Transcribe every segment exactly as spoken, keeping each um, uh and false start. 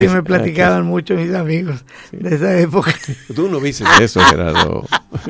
Y me platicaban mucho mis amigos sí. de esa época. Tú no viste eso, Gerardo.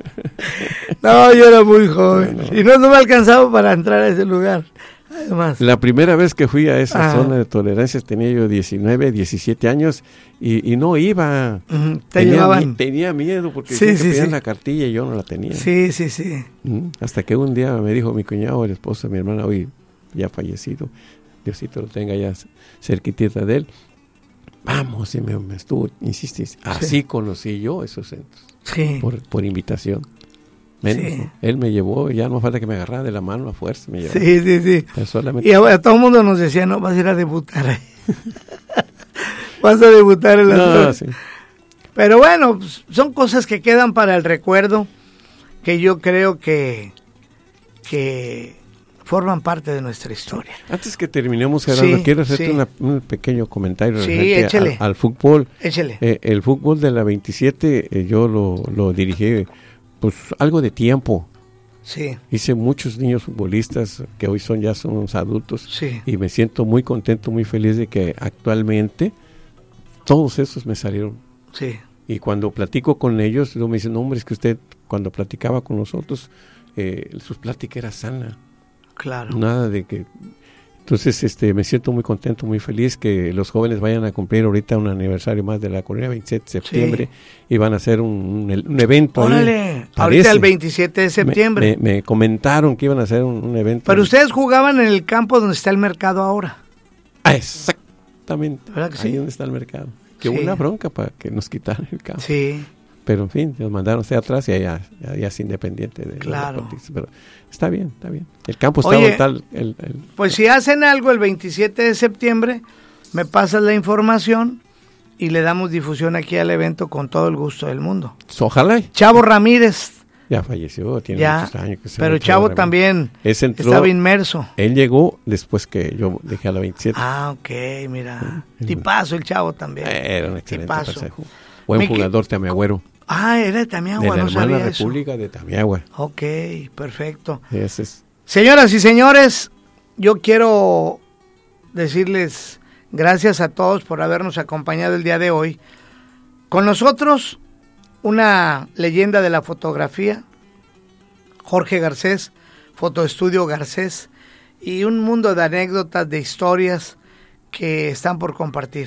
No, yo era muy joven. No, no. Y no, no me alcanzaba para entrar a ese lugar. Además. La primera vez que fui a esa ah. zona de tolerancia tenía yo diecinueve, diecisiete años y, y no iba. Uh-huh. ¿Te tenía, llevaban? Tenía miedo porque sí, sí, pedían sí. la cartilla y yo no la tenía. Sí, sí, sí. Uh-huh. Hasta que un día me dijo mi cuñado, el esposo de mi hermana, hoy ya fallecido, Diosito lo tenga ya cerquitita de él. Vamos, y me, me estuvo, insistís. Así sí. conocí yo esos centros. Sí. Por, por invitación. Menos, sí. ¿no? Él me llevó, ya no falta que me agarrara de la mano a fuerza. Me llevó. Sí, sí, sí. Pero solamente... Y a, a todo el mundo nos decía, no, vas a ir a debutar ahí. Vas a debutar en la no, sí. Pero bueno, pues, son cosas que quedan para el recuerdo, que yo creo que, que forman parte de nuestra historia. Antes que terminemos, Gerardo, sí, quiero hacerte sí. una, un pequeño comentario sí, échale. Al, al fútbol. Échale. Eh, el fútbol de la veintisiete, eh, yo lo, lo dirigí pues algo de tiempo. Sí. Hice muchos niños futbolistas que hoy son ya son unos adultos. Sí. Y me siento muy contento, muy feliz de que actualmente todos esos me salieron. Sí. Y cuando platico con ellos, me dicen, no, hombre, es que usted cuando platicaba con nosotros, eh, su plática era sana. Claro. Nada de que... Entonces, este, me siento muy contento, muy feliz que los jóvenes vayan a cumplir ahorita un aniversario más de la colonia, veintisiete de septiembre, sí. y van a hacer un, un, un evento. Órale, ahorita el veintisiete de septiembre. Me, me, me comentaron que iban a hacer un, un evento. Pero ustedes jugaban en el campo donde está el mercado ahora. Ah, exactamente. ¿Verdad que sí? Ahí donde está el mercado. Que sí. hubo una bronca para que nos quitaran el campo. Sí. Pero en fin, nos mandaron hacia atrás y allá, ya es independiente de claro. los deportistas. Pero está bien, está bien. El campo estaba Oye, tal. El, el, pues si hacen algo el veintisiete de septiembre, me pasas la información y le damos difusión aquí al evento con todo el gusto del mundo. Ojalá. Chavo Ramírez. Ya falleció, tiene ya, muchos años. Que se pero Chavo Ramírez. También entró, estaba inmerso. Él llegó después que yo dejé a la veintisiete. Ah, ok, mira. Sí, tipazo el Chavo también. Era un excelente tipazo. Buen Mi jugador, Tamiagüero. Ah, era de Tamiagua, de la no hermana sabía República eso. de Tamiagua. Ok, perfecto. Ese es. Señoras y señores, yo quiero decirles gracias a todos por habernos acompañado el día de hoy. Con nosotros, una leyenda de la fotografía, Jorge Garcés, Fotoestudio Garcés, y un mundo de anécdotas, de historias que están por compartir.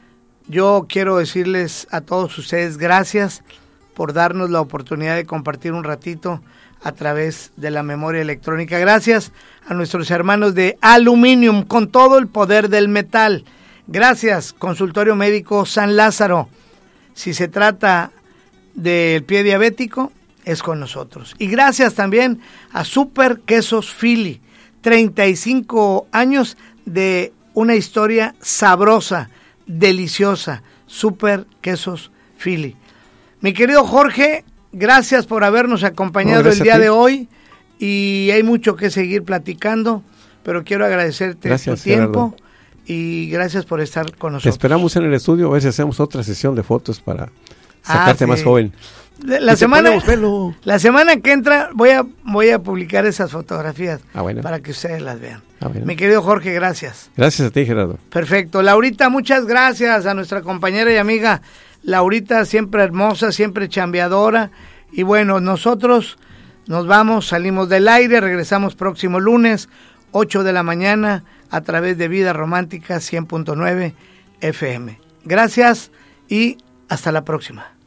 Yo quiero decirles a todos ustedes gracias por darnos la oportunidad de compartir un ratito a través de la memoria electrónica. Gracias a nuestros hermanos de Aluminium, con todo el poder del metal. Gracias, Consultorio Médico San Lázaro. Si se trata del pie diabético, es con nosotros. Y gracias también a Super Quesos Philly, treinta y cinco años de una historia sabrosa, deliciosa. Super Quesos Philly. Mi querido Jorge, gracias por habernos acompañado no, el día de hoy, y hay mucho que seguir platicando, pero quiero agradecerte gracias, tu tiempo, Gerardo. Y gracias por estar con nosotros. Te esperamos en el estudio, a ver si hacemos otra sesión de fotos para sacarte ah, sí. más joven. La semana, la semana que entra voy a voy a publicar esas fotografías ah, bueno. para que ustedes las vean. Ah, bueno. Mi querido Jorge, gracias. Gracias a ti, Gerardo. Perfecto. Laurita, muchas gracias a nuestra compañera y amiga Laurita, siempre hermosa, siempre chambeadora. Y bueno, nosotros nos vamos, salimos del aire, regresamos próximo lunes, ocho de la mañana, a través de Vida Romántica cien punto nueve F M. Gracias y hasta la próxima.